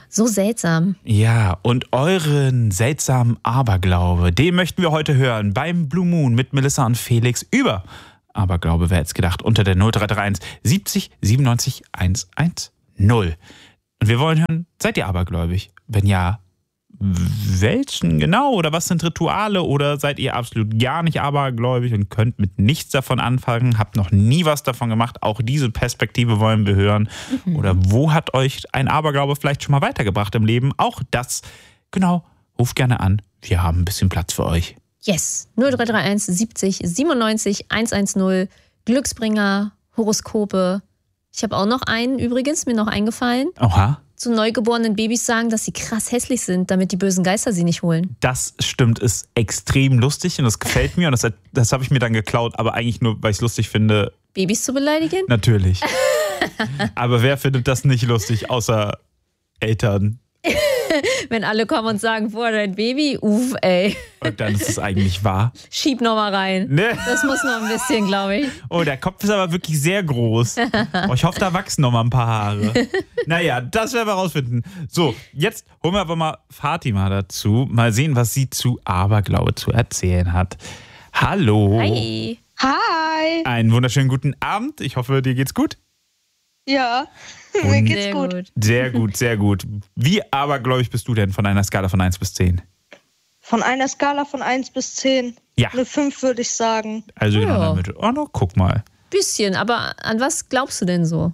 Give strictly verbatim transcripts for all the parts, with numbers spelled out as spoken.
So seltsam. Ja, und euren seltsamen Aberglaube, den möchten wir heute hören beim Blue Moon mit Melissa und Felix über Aberglaube, wer hätte es gedacht, unter der null drei drei eins siebzig siebenundneunzig hundertzehn. Und wir wollen hören, seid ihr abergläubig? Wenn ja, welchen genau? Oder was sind Rituale? Oder seid ihr absolut gar nicht abergläubig und könnt mit nichts davon anfangen? Habt noch nie was davon gemacht? Auch diese Perspektive wollen wir hören. Mhm. Oder wo hat euch ein Aberglaube vielleicht schon mal weitergebracht im Leben? Auch das, genau, ruft gerne an. Wir haben ein bisschen Platz für euch. Yes, null drei drei eins siebzig siebenundneunzig hundertzehn, Glücksbringer, Horoskope. Ich habe auch noch einen übrigens, mir noch eingefallen. Oha. Zu neugeborenen Babys sagen, dass sie krass hässlich sind, damit die bösen Geister sie nicht holen. Das stimmt, ist extrem lustig und das gefällt mir und das, das habe ich mir dann geklaut, aber eigentlich nur, weil ich es lustig finde. Babys zu beleidigen? Natürlich. Aber wer findet das nicht lustig, außer Eltern? Wenn alle kommen und sagen, boah, dein Baby, uff, ey. Und dann ist es eigentlich wahr. Schieb noch mal rein. Ne? Das muss noch ein bisschen, glaube ich. Oh, der Kopf ist aber wirklich sehr groß. Oh, ich hoffe, da wachsen noch mal ein paar Haare. Naja, das werden wir rausfinden. So, jetzt holen wir aber mal Fatima dazu. Mal sehen, was sie zu Aberglaube zu erzählen hat. Hallo. Hi. Hi. Einen wunderschönen guten Abend. Ich hoffe, dir geht's gut. Ja, mir geht's sehr gut. gut. Sehr gut, sehr gut. Wie abergläubig bist du denn von einer Skala von eins bis zehn? Von einer Skala von eins bis zehn? Ja. Eine fünf würde ich sagen. Also Ja. genau in der Mitte. Oh, no, guck mal. Bisschen, aber an was glaubst du denn so?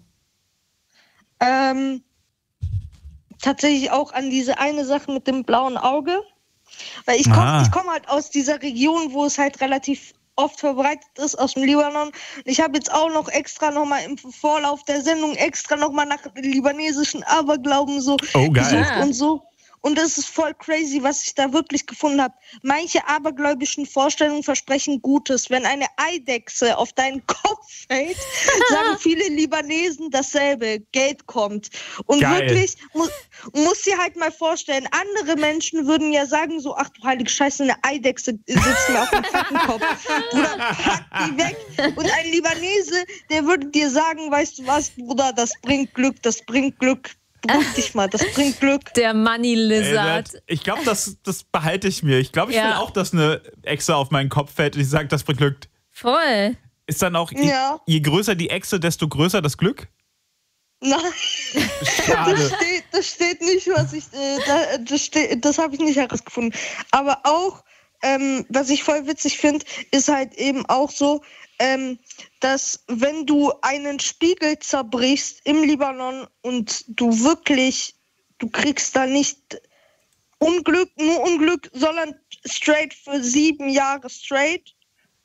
Ähm, tatsächlich auch an diese eine Sache mit dem blauen Auge. Weil ich Ah. komme ich komm halt aus dieser Region, wo es halt relativ oft verbreitet ist, aus dem Libanon. Ich habe jetzt auch noch extra nochmal im Vorlauf der Sendung extra nochmal nach libanesischen Aberglauben so Oh, geil. gesucht und so. Und das ist voll crazy, was ich da wirklich gefunden habe. Manche abergläubischen Vorstellungen versprechen Gutes. Wenn eine Eidechse auf deinen Kopf fällt, sagen viele Libanesen dasselbe. Geld kommt. Und Geil. wirklich, mu muss dir halt mal vorstellen, andere Menschen würden ja sagen so, ach du heilige Scheiße, eine Eidechse sitzt mir auf dem Fackenkopf. Bruder, pack die weg. Und ein Libanese, der würde dir sagen, weißt du was, Bruder, das bringt Glück, das bringt Glück. Beruhig dich mal, das bringt Glück. Der Money Ey, Lizard. das- ich glaube, das, das behalte ich mir. Ich glaube, ich Ja. will auch, dass eine Echse auf meinen Kopf fällt und ich sage, das bringt Glück. Voll. Ist dann auch, je, Ja. je größer die Echse, desto größer das Glück? Nein, Schade. das steht, das steht nicht, was ich, äh, da, das, steht- das habe ich nicht herausgefunden. Aber auch, ähm, was ich voll witzig finde, ist halt eben auch so, ähm, dass wenn du einen Spiegel zerbrichst im Libanon und du wirklich, du kriegst da nicht Unglück, nur Unglück, sondern straight für sieben Jahre straight,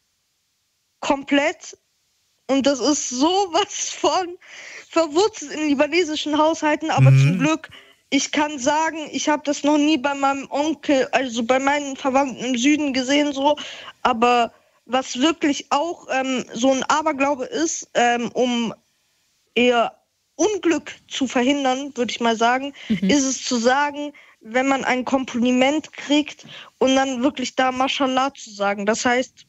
komplett. Und das ist sowas von verwurzelt in libanesischen Haushalten, aber Mhm. zum Glück, ich kann sagen, ich habe das noch nie bei meinem Onkel, also bei meinen Verwandten im Süden gesehen, so, aber was wirklich auch ähm, so ein Aberglaube ist, ähm, um eher Unglück zu verhindern, würde ich mal sagen, Mhm. ist es zu sagen, wenn man ein Kompliment kriegt und dann wirklich da Mashallah zu sagen. Das heißt,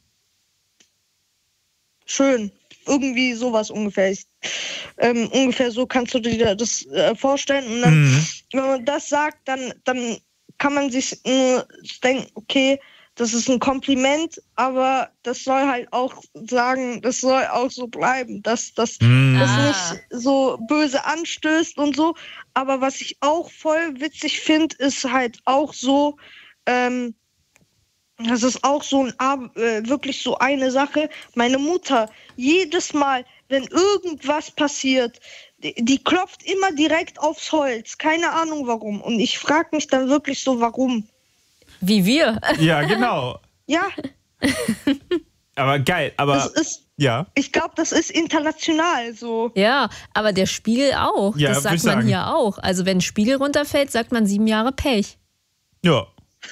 schön. Irgendwie sowas ungefähr. Ich, ähm, ungefähr so kannst du dir das äh, vorstellen. Und dann, Mhm. wenn man das sagt, dann, dann kann man sich nur denken, okay, das ist ein Kompliment, aber das soll halt auch sagen, das soll auch so bleiben, dass das Mhm. das Ah. nicht so böse anstößt und so. Aber was ich auch voll witzig finde, ist halt auch so, ähm, das ist auch so ein, Ab- äh, wirklich so eine Sache. Meine Mutter, jedes Mal, wenn irgendwas passiert, die, die klopft immer direkt aufs Holz. Keine Ahnung warum. Und ich frage mich dann wirklich so, warum. Wie wir. Ja, genau. Ja, Aber geil, aber das ist, ja. ich glaube, das ist international so. Ja, aber der Spiegel auch. Ja, das würd ich sagt man sagen. hier auch. Also wenn ein Spiegel runterfällt, sagt man sieben Jahre Pech. Ja.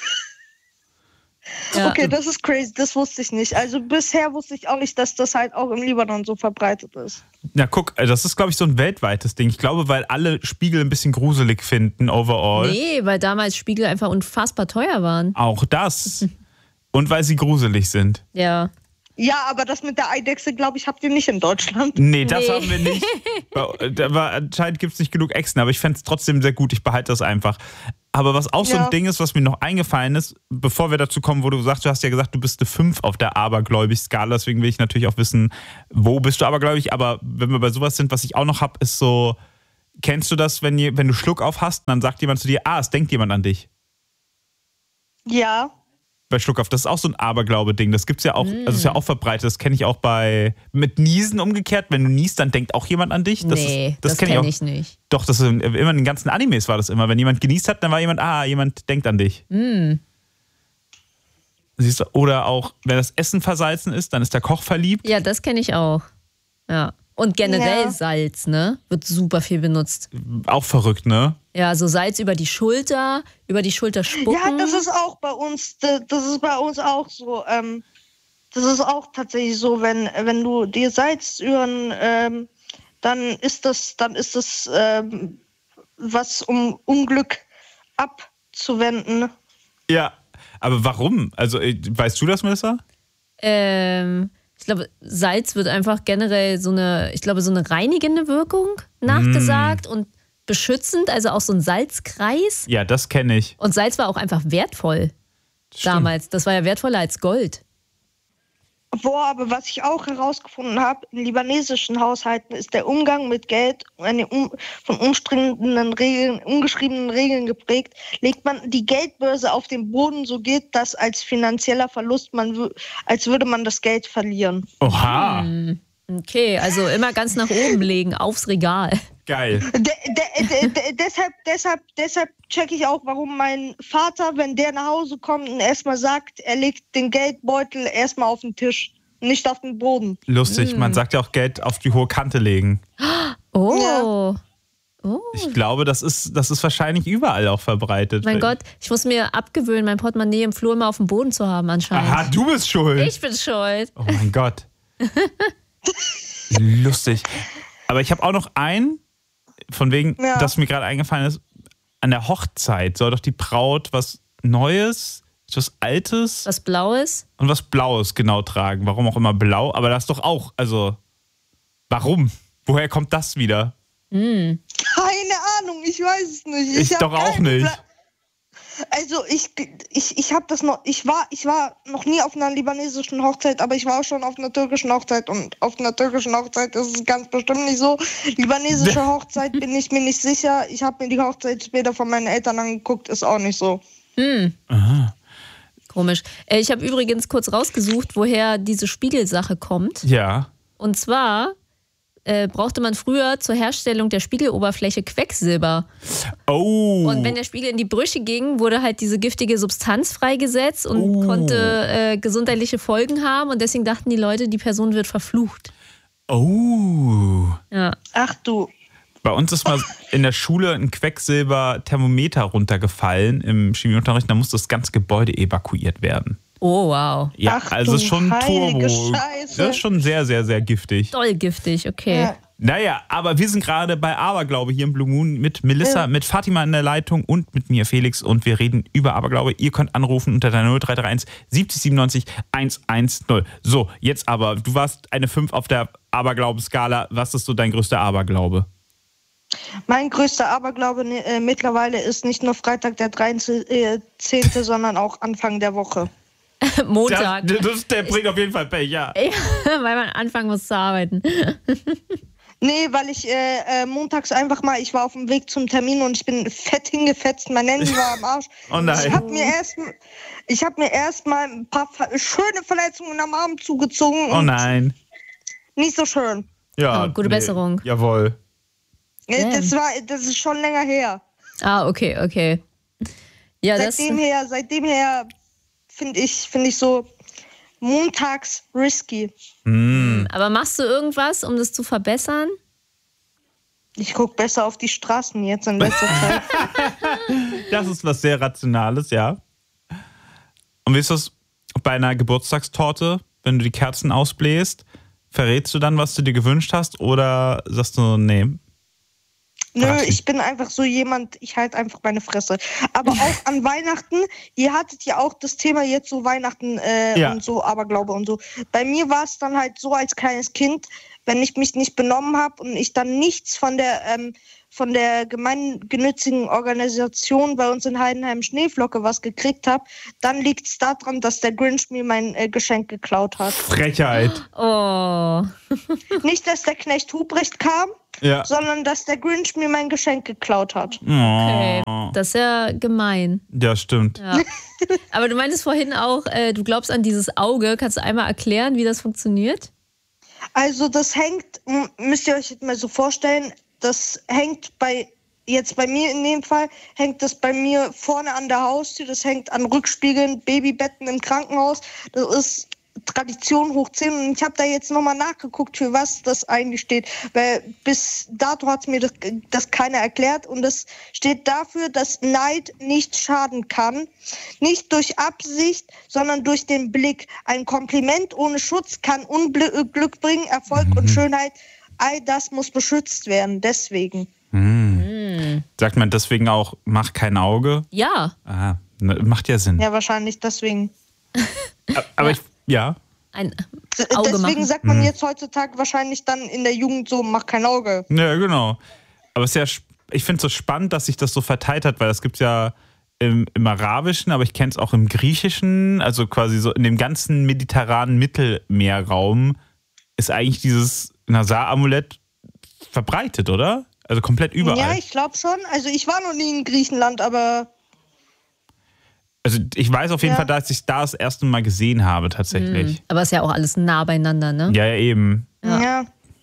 Ja. Okay, das ist crazy, das wusste ich nicht. Also bisher wusste ich auch nicht, dass das halt auch im Libanon so verbreitet ist. Ja, guck, das ist, glaube ich, so ein weltweites Ding. Ich glaube, weil alle Spiegel ein bisschen gruselig finden, overall. Nee, weil damals Spiegel einfach unfassbar teuer waren. Auch das. Und weil sie gruselig sind. Ja. Ja, aber das mit der Eidechse, glaube ich, habt ihr nicht in Deutschland. Nee, das Nee. haben wir nicht. Aber anscheinend gibt es nicht genug Echsen, aber ich fände es trotzdem sehr gut. Ich behalte das einfach. Aber was auch so Ja. ein Ding ist, was mir noch eingefallen ist, bevor wir dazu kommen, wo du sagst, du hast ja gesagt, du bist eine fünf auf der Abergläubig-Skala, deswegen will ich natürlich auch wissen, wo bist du abergläubig, aber wenn wir bei sowas sind, was ich auch noch habe, ist so, kennst du das, wenn, je, wenn du Schluck auf hast, dann sagt jemand zu dir, ah, es denkt jemand an dich. Ja. Bei Schluck auf, das ist auch so ein Aberglaube-Ding, das gibt's ja auch, also ist ja auch verbreitet, das kenne ich auch bei, mit Niesen umgekehrt, wenn du niest, dann denkt auch jemand an dich. Das nee, ist, das, das kenne kenne ich ich, auch. nicht. Doch, das ist in, immer in den ganzen Animes war das immer. Wenn jemand genießt hat, dann war jemand, ah, jemand denkt an dich. Mm. Siehst du? Oder auch, wenn das Essen versalzen ist, dann ist der Koch verliebt. Ja, das kenne ich auch. Ja. Und generell Ja. Salz, ne? Wird super viel benutzt. Auch verrückt, ne? Ja, so Salz über die Schulter, über die Schulter spucken. Ja, das ist auch bei uns, das das ist bei uns auch so. Ähm, das ist auch tatsächlich so, wenn, wenn du dir Salz über ähm, dann ist das, dann ist das ähm, was, um Unglück abzuwenden. Ja. Aber warum? Also, äh, weißt du das, Melissa? Ähm, ich glaube, Salz wird einfach generell so eine, ich glaube, so eine reinigende Wirkung nachgesagt und beschützend, also auch so ein Salzkreis. Ja, das kenne ich. Und Salz war auch einfach wertvoll Stimmt. damals. Das war ja wertvoller als Gold. Boah, aber was ich auch herausgefunden habe, in libanesischen Haushalten ist der Umgang mit Geld eine um, von umstrittenen Regeln, ungeschriebenen Regeln geprägt. Legt man die Geldbörse auf den Boden, so gilt das als finanzieller Verlust, man, wü- als würde man das Geld verlieren. Oha. Okay, also immer ganz nach oben legen, aufs Regal. Geil. De, de, de, de, deshalb, deshalb, deshalb checke ich auch, warum mein Vater, wenn der nach Hause kommt und erstmal sagt, er legt den Geldbeutel erstmal auf den Tisch, nicht auf den Boden. Lustig. Man sagt ja auch Geld auf die hohe Kante legen. Oh. Ja. Oh. Ich glaube, das ist, das ist wahrscheinlich überall auch verbreitet. Mein Gott, ich muss mir abgewöhnen, mein Portemonnaie im Flur immer auf dem Boden zu haben anscheinend. Aha, du bist schuld. Ich bin schuld. Oh mein Gott. Lustig. Aber ich habe auch noch einen, von wegen, Ja. das mir gerade eingefallen ist, an der Hochzeit soll doch die Braut was Neues, was Altes Was Blaues? und was Blaues genau tragen. Warum auch immer blau, aber das doch auch, also, warum? Woher kommt das wieder? Keine Ahnung, ich weiß es nicht. Ich hab doch auch keine nicht. Pla- Also ich, ich, ich habe das noch, ich war, ich war noch nie auf einer libanesischen Hochzeit, aber ich war auch schon auf einer türkischen Hochzeit und auf einer türkischen Hochzeit ist es ganz bestimmt nicht so. Libanesische Hochzeit bin ich mir nicht sicher. Ich habe mir die Hochzeitsbilder von meinen Eltern angeguckt, ist auch nicht so. Komisch. Äh, Ich habe übrigens kurz rausgesucht, woher diese Spiegelsache kommt. Ja. Und zwar äh, brauchte man früher zur Herstellung der Spiegeloberfläche Quecksilber. Oh. Und wenn der Spiegel in die Brüche ging, wurde halt diese giftige Substanz freigesetzt und Oh. konnte äh, gesundheitliche Folgen haben. Und deswegen dachten die Leute, die Person wird verflucht. Oh. Ja. Ach du. Bei uns ist mal in der Schule ein Quecksilber-Thermometer runtergefallen im Chemieunterricht. Da musste das ganze Gebäude evakuiert werden. Oh, wow. Ja, Ach also du ist schon heilige Turbo. Scheiße. Das ist schon sehr, sehr, sehr giftig. Doll giftig, okay. Ja. Naja, aber wir sind gerade bei Aberglaube hier im Blue Moon mit Melissa, Ja. mit Fatima in der Leitung und mit mir, Felix. Und wir reden über Aberglaube. Ihr könnt anrufen unter der null drei drei eins siebzig siebenundneunzig hundertzehn. So, jetzt aber, du warst eine fünf auf der Aberglaubeskala. Was ist so dein größter Aberglaube? Mein größter Aberglaube äh, mittlerweile ist nicht nur Freitag der dreizehnte, sondern auch Anfang der Woche. Montag. Das, das, der bringt auf jeden Fall Pech, ja. Weil man anfangen muss zu arbeiten. Nee, weil ich äh, äh, montags einfach mal, ich war auf dem Weg zum Termin und ich bin fett hingefetzt, mein Handy war am Arsch. Oh nein. Ich habe mir erst ich hab mir erst mal ein paar ver- schöne Verletzungen am Arm zugezogen. Oh und nein. Nicht so schön. Ja, Oh, gute Besserung. Jawohl. Äh, Damn. Das war, das ist schon länger her. Ah, okay, okay. Ja, das. Seitdem her, seitdem her finde ich, finde ich so montags risky. Aber machst du irgendwas, um das zu verbessern? Ich gucke besser auf die Straßen jetzt in letzter Zeit. Das ist was sehr Rationales, ja. Und wie ist das bei einer Geburtstagstorte, wenn du die Kerzen ausbläst? Verrätst du dann, was du dir gewünscht hast, oder sagst du, nee? Nö, Braten. ich bin einfach so jemand, ich halte einfach meine Fresse. Aber auch an Weihnachten, ihr hattet ja auch das Thema jetzt so Weihnachten äh, Ja. und so Aberglaube und so. Bei mir war es dann halt so als kleines Kind, wenn ich mich nicht benommen habe und ich dann nichts von der ähm, von der gemeinnützigen Organisation bei uns in Heidenheim Schneeflocke was gekriegt habe, dann liegt es daran, dass der Grinch mir mein äh, Geschenk geklaut hat. Frechheit. Oh. Nicht, dass der Knecht Hubrecht kam, Ja. sondern dass der Grinch mir mein Geschenk geklaut hat. Okay. Oh. Das ist ja gemein. Ja, stimmt. Ja. Aber du meintest vorhin auch, äh, du glaubst an dieses Auge. Kannst du einmal erklären, wie das funktioniert? Also das hängt, m- müsst ihr euch jetzt mal so vorstellen, das hängt bei, jetzt bei mir in dem Fall, hängt das bei mir vorne an der Haustür, das hängt an Rückspiegeln, Babybetten im Krankenhaus. Das ist Tradition hoch zehn und ich habe da jetzt nochmal nachgeguckt, für was das eigentlich steht, weil bis dato hat mir das, das keiner erklärt und das steht dafür, dass Neid nicht schaden kann, nicht durch Absicht, sondern durch den Blick. Ein Kompliment ohne Schutz kann Unglück bringen, Erfolg Mhm. und Schönheit, all das muss beschützt werden, deswegen. Hm. Sagt man deswegen auch, mach kein Auge? Ja. Ah, ne, macht ja Sinn. Ja, wahrscheinlich deswegen. Aber ich, ja. Ein D- Auge deswegen machen. sagt man jetzt heutzutage wahrscheinlich dann in der Jugend so, mach kein Auge. Ja, genau. Aber es ist ja, sp- ich finde es so spannend, dass sich das so verteilt hat, weil das gibt es ja im, im Arabischen, aber ich kenne es auch im Griechischen, also quasi so in dem ganzen mediterranen Mittelmeerraum ist eigentlich dieses Nasar-Amulett verbreitet, oder? Also komplett überall. Ja, ich glaube schon. Also ich war noch nie in Griechenland, aber also ich weiß auf jeden Ja. Fall, dass ich da das erste Mal gesehen habe, tatsächlich. Aber ist ja auch alles nah beieinander, ne? Ja, ja, eben. Ja. ja.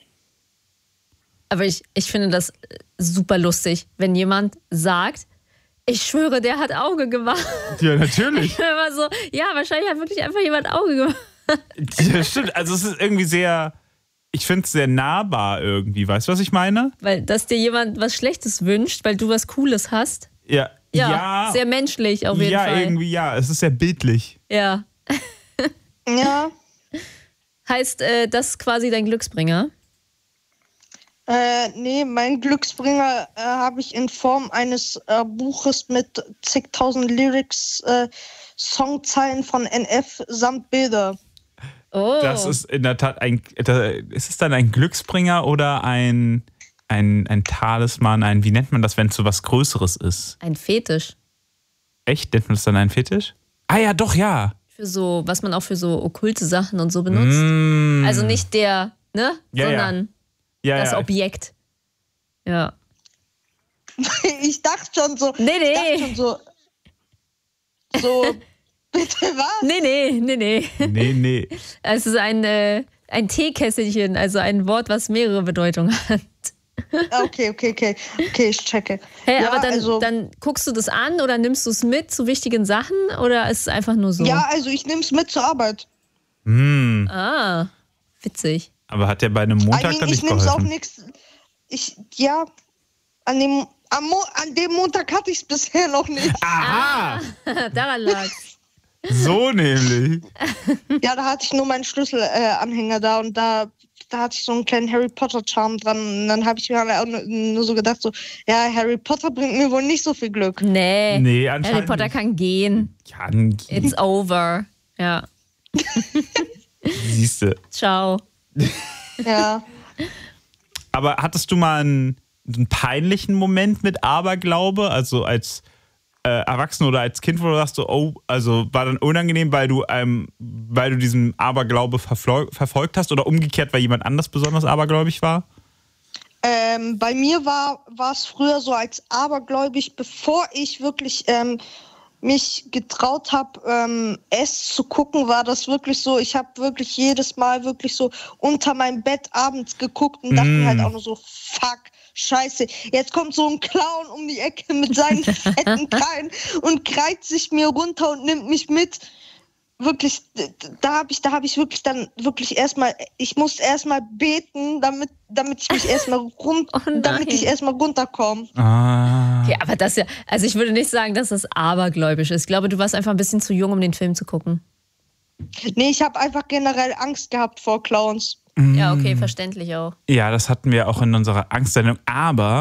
Aber ich, ich finde das super lustig, wenn jemand sagt, ich schwöre, der hat Auge gemacht. Ja, natürlich. Immer so, ja, wahrscheinlich hat wirklich einfach jemand Auge gemacht. Ja, stimmt. Also es ist irgendwie sehr, ich finde es sehr nahbar irgendwie. Weißt du, was ich meine? Weil, dass dir jemand was Schlechtes wünscht, weil du was Cooles hast. Ja. Ja, Ja, sehr menschlich auf jeden ja Fall. irgendwie ja. Es ist sehr bildlich. Ja. Ja. Heißt, äh, das ist quasi dein Glücksbringer? Äh, nee, mein Glücksbringer äh, habe ich in Form eines äh, Buches mit zigtausend Lyrics, äh, Songzeilen von N F samt Bilder. Oh. Das ist in der Tat ein. Da, ist es dann ein Glücksbringer oder ein, ein, ein Talisman? Ein, wie nennt man das, wenn es so was Größeres ist? ein Fetisch. Echt? Nennt man das dann ein Fetisch? Ah ja, doch, ja. Für so, was man auch für so okkulte Sachen und so benutzt. Mm. Also nicht der, ne? Ja, ja. Sondern ja, das ja. Objekt. Ja. Ich dachte schon so. Nee, Ich dachte nee. schon so. So, bitte was? Nee, nee, nee, nee. Nee, nee. Es ist ein, äh, ein Teekesselchen, also ein Wort, was mehrere Bedeutungen hat. Ah, Okay, okay, okay. Okay, ich checke. Hey, ja, aber dann, also, dann guckst du das an oder nimmst du es mit zu wichtigen Sachen oder ist es einfach nur so? ja, also ich nehme es mit zur Arbeit. Hm. Ah, witzig. Aber hat der bei einem I Montag mean, dann ich nicht nehme es auch geholfen? nichts. Ich, ja, an dem, am Mo an dem Montag hatte ich es bisher noch nicht. Aha! Daran lag's. So nämlich. Ja, da hatte ich nur meinen Schlüsselanhänger da und da, da hatte ich so einen kleinen Harry Potter Charme dran. Und dann habe ich mir auch nur, nur so gedacht, so, ja, Harry Potter bringt mir wohl nicht so viel Glück. Nee, Nee, Harry anscheinend Potter nicht. kann gehen. Kann It's over. Ja, siehste. ciao. Ja. Aber hattest du mal einen, einen peinlichen Moment mit Aberglaube? Also als äh, Erwachsener oder als Kind, wo du sagst, so, oh, also war dann unangenehm, weil du, ähm, weil du diesen Aberglaube verfol- verfolgt hast oder umgekehrt, weil jemand anders besonders abergläubig war? Ähm, bei mir war war es früher so als abergläubig, bevor ich wirklich ähm, mich getraut habe, ähm, es zu gucken, war das wirklich so, ich habe wirklich jedes Mal wirklich so unter meinem Bett abends geguckt und dachte mir halt auch nur so, fuck, scheiße, jetzt kommt so ein Clown um die Ecke mit seinen fetten Krallen und kreit sich mir runter und nimmt mich mit. Wirklich, da habe ich, da habe ich wirklich dann wirklich erstmal, ich musste erstmal beten, damit, damit ich mich erstmal rund, Oh nein. damit ich erstmal runterkomme. Ah. Okay, aber das ja, also ich würde nicht sagen, dass das abergläubisch ist. Ich glaube, du warst einfach ein bisschen zu jung, um den Film zu gucken. Nee, ich habe einfach generell Angst gehabt vor Clowns. Ja, okay, verständlich auch. Ja, das hatten wir auch in unserer Angstsendung. Aber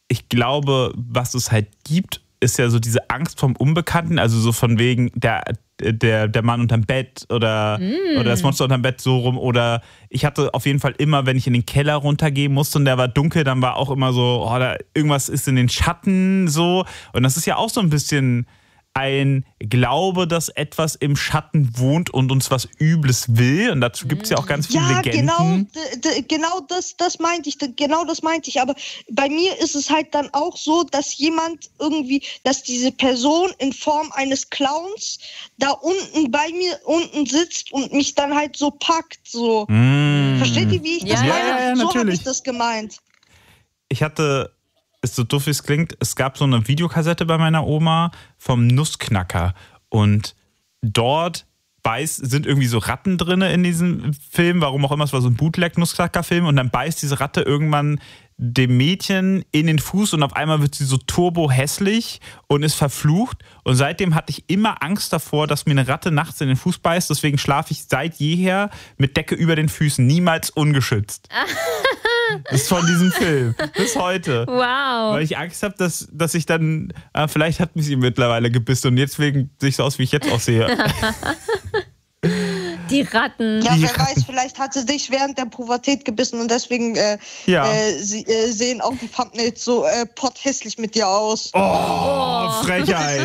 ich glaube, was es halt gibt, ist ja so diese Angst vom Unbekannten, also so von wegen der, der, der Mann unterm Bett oder, mm. oder das Monster unterm Bett so rum. Oder ich hatte auf jeden Fall immer, wenn ich in den Keller runtergehen musste und der war dunkel, dann war auch immer so, oh, da irgendwas ist in den Schatten so. Und das ist ja auch so ein bisschen ein Glaube, dass etwas im Schatten wohnt und uns was Übles will. Und dazu gibt es ja auch ganz viele ja, Legenden. Genau, d- d- genau das, das meinte ich, d- genau das meinte ich. Aber bei mir ist es halt dann auch so, dass jemand irgendwie, dass diese Person in Form eines Clowns da unten bei mir unten sitzt und mich dann halt so packt. So. Mm. Versteht ihr, wie ich das ja, meine? Ja, ja, so habe ich das gemeint. Ich hatte... ist so doof, wie es klingt, es gab so eine Videokassette bei meiner Oma vom Nussknacker und dort beißt, sind irgendwie so Ratten drin in diesem Film, warum auch immer, es war so ein Bootleg-Nussknacker-Film und dann beißt diese Ratte irgendwann dem Mädchen in den Fuß und auf einmal wird sie so turbo hässlich und ist verflucht und seitdem hatte ich immer Angst davor, dass mir eine Ratte nachts in den Fuß beißt, deswegen schlafe ich seit jeher mit Decke über den Füßen, niemals ungeschützt. Das ist von diesem Film. Bis heute. Wow. Weil ich Angst habe, dass, dass ich dann, äh, vielleicht hat mich sie mittlerweile gebissen und jetzt wegen sehe ich so aus, wie ich jetzt aussehe. Die Ratten. Ja, Die wer Ratten. weiß, vielleicht hat sie dich während der Pubertät gebissen und deswegen äh, Ja. äh, sie, äh, sehen auch die Thumbnails so äh, potthässlich mit dir aus. Oh, oh. Frechheit.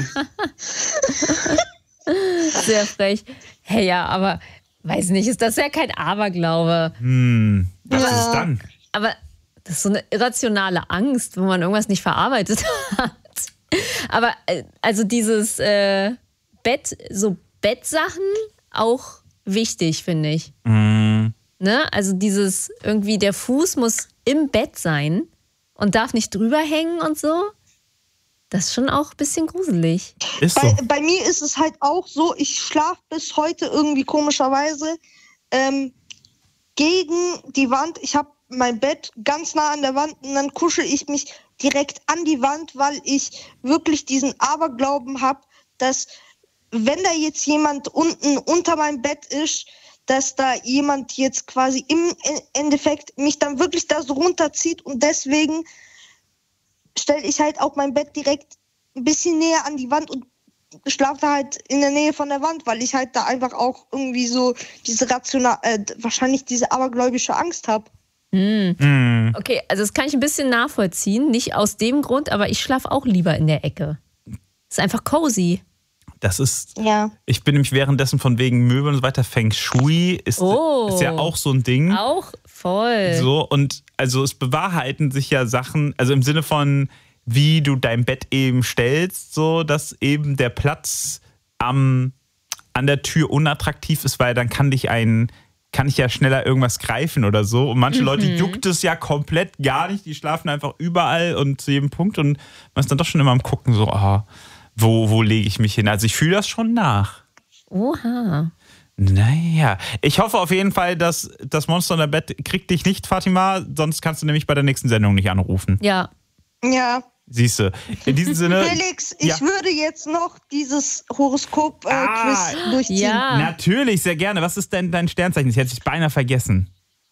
Sehr frech. Hey, ja, aber weiß nicht, ist das ja kein Aberglaube. Hm, was Ja. ist es dann? Aber das ist so eine irrationale Angst, wo man irgendwas nicht verarbeitet hat. Aber äh, also dieses äh, Bett, so Bettsachen auch wichtig, finde ich. Mm. Ne? Also dieses irgendwie, der Fuß muss im Bett sein und darf nicht drüber hängen und so. Das ist schon auch ein bisschen gruselig. Ist Bei, so. bei mir ist es halt auch so, ich schlafe bis heute irgendwie komischerweise ähm, gegen die Wand. Ich habe mein Bett ganz nah an der Wand und dann kuschel ich mich direkt an die Wand, weil ich wirklich diesen Aberglauben habe, dass wenn da jetzt jemand unten unter meinem Bett ist, dass da jemand jetzt quasi im Endeffekt mich dann wirklich da so runterzieht und deswegen stelle ich halt auch mein Bett direkt ein bisschen näher an die Wand und schlafe da halt in der Nähe von der Wand, weil ich halt da einfach auch irgendwie so diese rational, äh, wahrscheinlich diese abergläubische Angst habe. Hm. Mm. Okay, also das kann ich ein bisschen nachvollziehen. Nicht aus dem Grund, aber ich schlafe auch lieber in der Ecke. Ist einfach cozy. Das ist, Ja. ich bin nämlich währenddessen von wegen Möbeln und so weiter, Feng Shui ist, Oh. ist ja auch so ein Ding. Auch voll. So, und also es bewahrheiten sich ja Sachen, also im Sinne von, wie du dein Bett eben stellst, so, dass eben der Platz am, an der Tür unattraktiv ist, weil dann kann dich ein, kann ich ja schneller irgendwas greifen oder so. Und manche Mhm. Leute juckt es ja komplett gar nicht, die schlafen einfach überall und zu jedem Punkt und man ist dann doch schon immer am Gucken, so, aha, wo, wo lege ich mich hin? Also ich fühle das schon nach. Oha. Naja, ich hoffe auf jeden Fall, dass das Monster in der Bett kriegt dich nicht, Fatima, sonst kannst du nämlich bei der nächsten Sendung nicht anrufen. Ja. Ja. Siehst du. In diesem Sinne. Felix, ich ja. würde jetzt noch dieses Horoskop-Quiz äh, Ah, Quiz durchziehen. Ja. Natürlich, sehr gerne. Was ist denn dein Sternzeichen? Das hätte ich beinahe vergessen.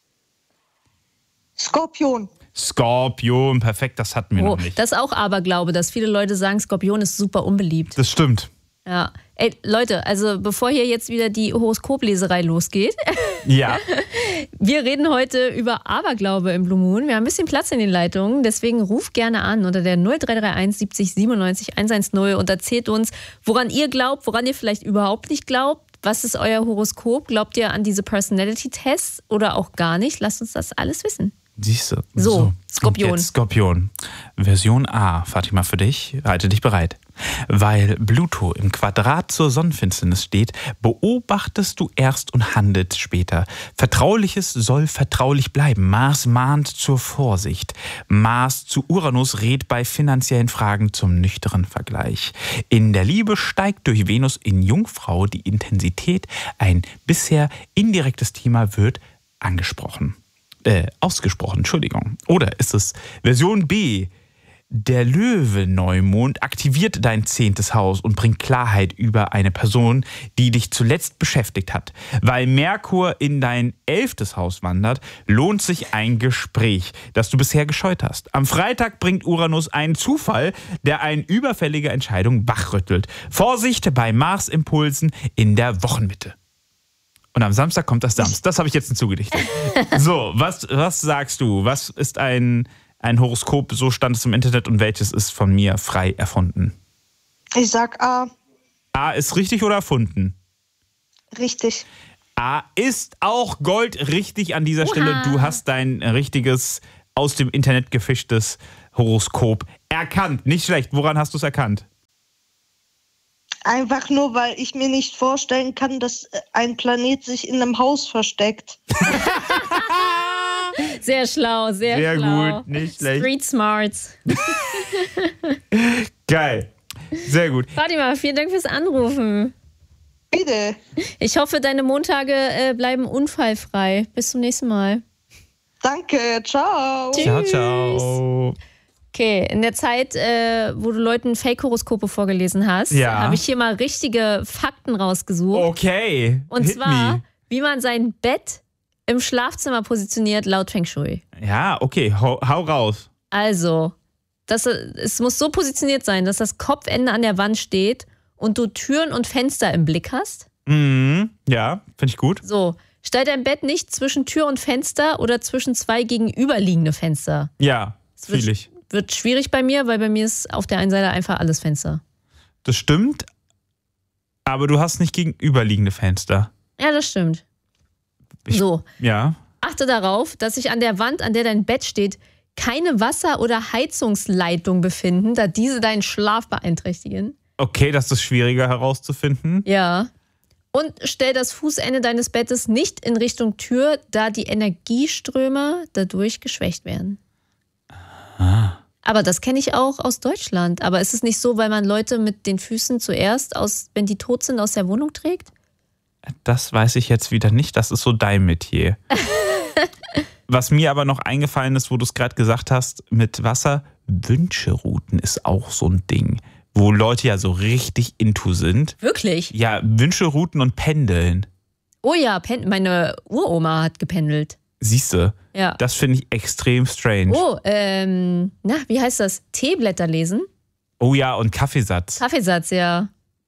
Skorpion. Skorpion, perfekt, das hatten wir Oh, noch nicht. das ist auch Aberglaube, dass viele Leute sagen, Skorpion ist super unbeliebt. Das stimmt. Ja. Ey, Leute, also bevor hier jetzt wieder die Horoskopleserei losgeht, Ja. wir reden heute über Aberglaube im Blue Moon. Wir haben ein bisschen Platz in den Leitungen, deswegen ruft gerne an unter der null drei drei eins siebzig siebenundneunzig hundertzehn und erzählt uns, woran ihr glaubt, woran ihr vielleicht überhaupt nicht glaubt. Was ist euer Horoskop? Glaubt ihr an diese Personality-Tests oder auch gar nicht? Lasst uns das alles wissen. Siehst du. So, Skorpion. Und jetzt Skorpion. Version A, Fatima, für dich. Halte dich bereit. Weil Pluto im Quadrat zur Sonnenfinsternis steht, beobachtest du erst und handelst später. Vertrauliches soll vertraulich bleiben. Mars mahnt zur Vorsicht. Mars zu Uranus rät bei finanziellen Fragen zum nüchternen Vergleich. In der Liebe steigt durch Venus in Jungfrau die Intensität. Ein bisher indirektes Thema wird angesprochen. Äh, ausgesprochen, Entschuldigung. Oder ist es Version B? Der Löwe-Neumond aktiviert dein zehntes Haus und bringt Klarheit über eine Person, die dich zuletzt beschäftigt hat. Weil Merkur in dein elftes Haus wandert, lohnt sich ein Gespräch, das du bisher gescheut hast. Am Freitag bringt Uranus einen Zufall, der eine überfällige Entscheidung wachrüttelt. Vorsicht bei Mars-Impulsen in der Wochenmitte. Und am Samstag kommt das Sams. Das habe ich jetzt hinzugedichtet. So, was, was sagst du? Was ist ein... Ein Horoskop, so stand es im Internet, und welches ist von mir frei erfunden? Ich sag A. A ist richtig oder erfunden? Richtig. A ist auch Gold richtig an dieser Oha. Stelle. Du hast dein richtiges, aus dem Internet gefischtes Horoskop erkannt. Nicht schlecht. Woran hast du es erkannt? Einfach nur, weil ich mir nicht vorstellen kann, dass ein Planet sich in einem Haus versteckt. Sehr schlau, sehr, Sehr schlau. gut, nicht schlecht. Street Smarts. Geil. Sehr gut. Fatima, vielen Dank fürs Anrufen. Bitte. Ich hoffe, deine Montage äh, bleiben unfallfrei. Bis zum nächsten Mal. Danke, ciao. Tschüss. Ciao, ciao. Okay, in der Zeit, äh, wo du Leuten Fake-Horoskope vorgelesen hast, Ja. habe ich hier mal richtige Fakten rausgesucht. Okay. Und Hit zwar, me. wie man sein Bett im Schlafzimmer positioniert, laut Feng Shui. Ja, okay. Hau, hau raus. Also, das, es muss so positioniert sein, dass das Kopfende an der Wand steht und du Türen und Fenster im Blick hast. Mhm. Ja, finde ich gut. So, stell dein Bett nicht zwischen Tür und Fenster oder zwischen zwei gegenüberliegende Fenster. Ja, Es wird, fühle ich. wird schwierig bei mir, weil bei mir ist auf der einen Seite einfach alles Fenster. Das stimmt, aber du hast nicht gegenüberliegende Fenster. Ja, das stimmt. Ich- So, Ja. achte darauf, dass sich an der Wand, an der dein Bett steht, keine Wasser- oder Heizungsleitung befinden, da diese deinen Schlaf beeinträchtigen. Okay, das ist schwieriger herauszufinden. Ja. Und stell das Fußende deines Bettes nicht in Richtung Tür, da die Energieströme dadurch geschwächt werden. Ah. Aber das kenne ich auch aus Deutschland. Aber ist es nicht so, weil man Leute mit den Füßen zuerst, aus, wenn die tot sind, aus der Wohnung trägt? Das weiß ich jetzt wieder nicht. Das ist so dein Metier. Was mir aber noch eingefallen ist, wo du es gerade gesagt hast, mit Wasser, Wünscherouten ist auch so ein Ding, wo Leute ja so richtig into sind. Wirklich? Ja, Wünscherouten und Pendeln. Oh ja, pen- meine Uroma hat gependelt. Siehst du, Ja. das finde ich extrem strange. Oh, ähm, na, wie heißt das? Teeblätter lesen? Oh ja, und Kaffeesatz. Kaffeesatz, ja.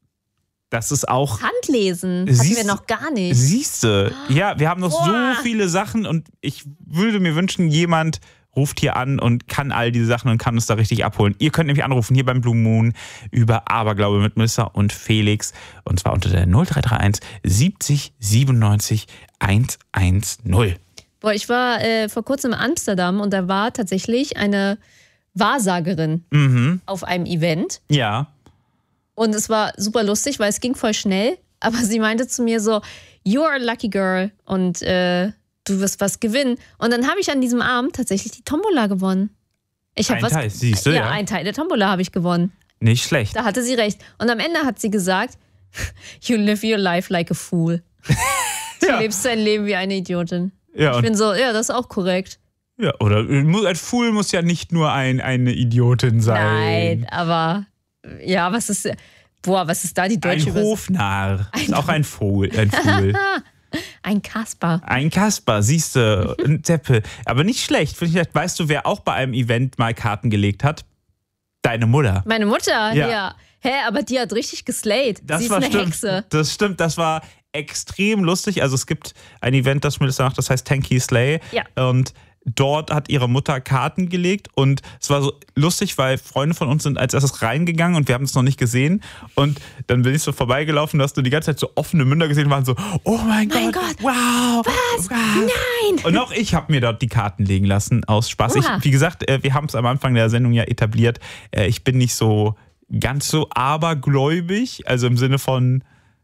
Das ist auch... Handlesen hatten Siehst- wir noch gar nicht. Siehst du, ja, wir haben noch Boah. so viele Sachen und ich würde mir wünschen, jemand ruft hier an und kann all diese Sachen und kann uns da richtig abholen. Ihr könnt nämlich anrufen hier beim Blue Moon über Aberglaube mit Melissa und Felix, und zwar unter der null drei drei eins siebzig siebenundneunzig hundertzehn. Boah, ich war äh, vor kurzem in Amsterdam und da war tatsächlich eine Wahrsagerin Mhm, auf einem Event. ja. Und es war super lustig, weil es ging voll schnell. Aber sie meinte zu mir so, you are a lucky girl und äh, du wirst was gewinnen. Und dann habe ich an diesem Abend tatsächlich die Tombola gewonnen. Ich habe Ein was. Teil, siehst du, ja, ja. ein Teil der Tombola habe ich gewonnen. Nicht schlecht. Da hatte sie recht. Und am Ende hat sie gesagt, you live your life like a fool. Du Ja. lebst dein Leben wie eine Idiotin. Ja, Ich und, bin so, ja, das ist auch korrekt. ja, oder muss- ein Fool muss ja nicht nur ein, eine Idiotin sein. Nein, aber ja, was ist, boah, was ist da die deutsche Ein Übersetzung? Hofnarr. Ist auch ein Fool. Ein Fool. Ein Kasper. Ein Kasper, siehst du, ein Deppe. Aber nicht schlecht. Finde ich, weißt du, wer auch bei einem Event mal Karten gelegt hat? Deine Mutter. Meine Mutter, Ja. ja. Hä, aber die hat richtig geslayed. Das Sie ist war eine stimmt. Hexe. Das stimmt, das war extrem lustig. Also es gibt ein Event, das Melissa macht, das heißt Tanky Slay. Ja. Und dort hat ihre Mutter Karten gelegt und es war so lustig, weil Freunde von uns sind als erstes reingegangen und wir haben es noch nicht gesehen und dann bin ich so vorbeigelaufen, da hast du die ganze Zeit so offene Münder gesehen und waren so, oh mein, Mein Gott, Gott. wow, Was? wow. Nein. Und auch ich habe mir dort die Karten legen lassen aus Spaß. Ich, Oha. wie gesagt, äh, wir haben es am Anfang der Sendung ja etabliert, äh, ich bin nicht so ganz so abergläubig, also im Sinne von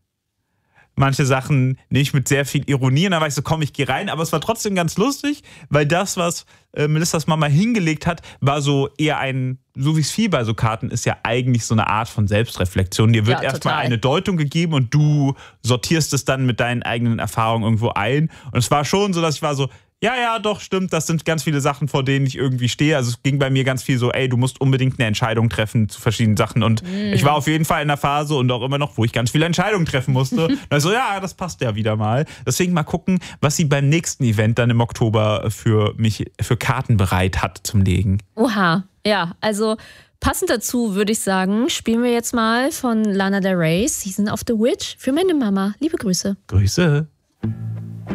manche Sachen nicht mit sehr viel Ironie. Und dann war ich so, komm, ich gehe rein. Aber es war trotzdem ganz lustig, weil das, was äh, Melissas Mama hingelegt hat, war so eher ein, so wie es viel bei so Karten ist, ja eigentlich so eine Art von Selbstreflexion. Dir wird Ja, erstmal total. eine Deutung gegeben und du sortierst es dann mit deinen eigenen Erfahrungen irgendwo ein. Und es war schon so, dass ich war so, Ja, ja, doch, stimmt. Das sind ganz viele Sachen, vor denen ich irgendwie stehe. Also es ging bei mir ganz viel so, ey, du musst unbedingt eine Entscheidung treffen zu verschiedenen Sachen. Und mm. ich war auf jeden Fall in der Phase und auch immer noch, wo ich ganz viele Entscheidungen treffen musste. Also ja, das passt ja wieder mal. Deswegen mal gucken, was sie beim nächsten Event dann im Oktober für mich, für Karten bereit hat zum Legen. Oha, ja, also passend dazu würde ich sagen, spielen wir jetzt mal von Lana Del Rey, Season of the Witch, für meine Mama. Liebe Grüße. Grüße.